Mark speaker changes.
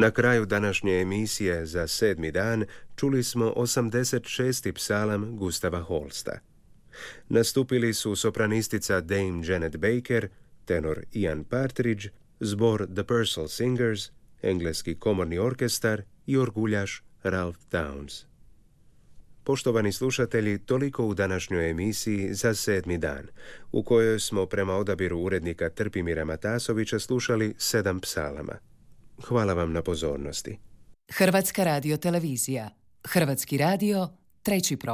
Speaker 1: Na kraju današnje emisije za 7. dan čuli smo 86. psalam Gustava Holsta. Nastupili su sopranistica Dame Janet Baker, tenor Ian Partridge, zbor The Purcell Singers, engleski komorni orkestar i orguljaš Ralph Downes. Poštovani slušatelji, toliko u današnjoj emisiji za 7. dan, u kojoj smo prema odabiru urednika Trpimira Matasovića slušali 7 psalama. Hvala vam na pozornosti.
Speaker 2: Hrvatska radiotelevizija. Hrvatski radio, 3. program.